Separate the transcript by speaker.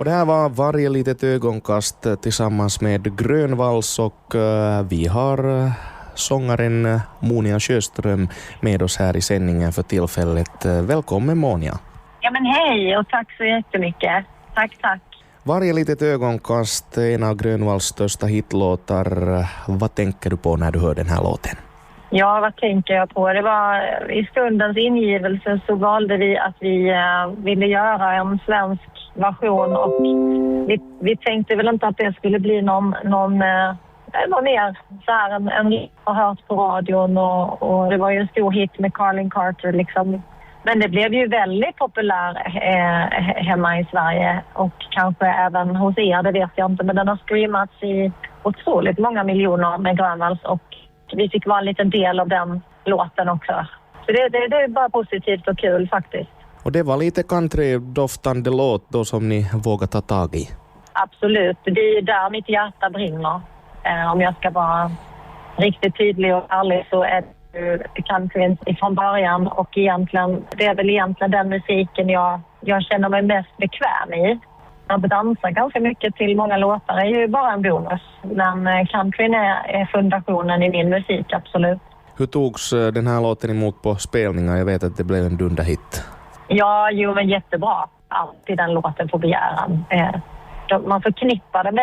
Speaker 1: Och det här var Varje litet ögonkast tillsammans med Grönvalls och vi har sångaren Monia Sjöström med oss här i sändningen för tillfället. Välkommen Monia.
Speaker 2: Ja men hej och tack så jättemycket. Tack.
Speaker 1: Varje litet ögonkast, en av Grönvalls största hitlåtar. Vad tänker du på när du hör den här låten?
Speaker 2: Ja, vad tänker jag på? Det var i stundens ingivelse så valde vi att vi ville göra en svensk version och vi tänkte väl inte att det skulle bli någon mer så här en har hört på radion och det var ju en stor hit med Carlin Carter liksom. Men det blev ju väldigt populär hemma i Sverige och kanske även hos er, det vet jag inte. Men den har streamats i otroligt många miljoner med Grönvalls och vi fick vara en liten del av den låten också. Så det är bara positivt och kul faktiskt.
Speaker 1: Och det var lite country-doftande låt då som ni vågar ta tag i?
Speaker 2: Absolut, det är där mitt hjärta brinner. Om jag ska vara riktigt tydlig och ärlig så är country från början och det är väl egentligen den musiken jag känner mig mest bekväm i. Att dansa ganska mycket till många låtar är ju bara en bonus, men countryn är fundationen i min musik, absolut.
Speaker 1: Hur togs den här låten emot på spelningar? Jag vet att det blev en dunderhit.
Speaker 2: Ja, men jättebra. Alltid den låten på begäran. Man förknippar det med